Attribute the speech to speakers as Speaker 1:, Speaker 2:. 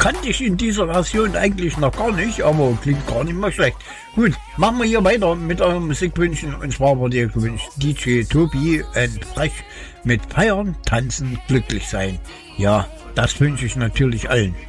Speaker 1: kannte ich in dieser Version eigentlich noch gar nicht, aber klingt gar nicht mal schlecht. Gut, machen wir hier weiter mit eurem Musikwünschen. Und zwar wurde ihr gewünscht DJ Tobi and Fresh mit Feiern, Tanzen, Glücklich sein. Ja, das wünsche ich natürlich allen.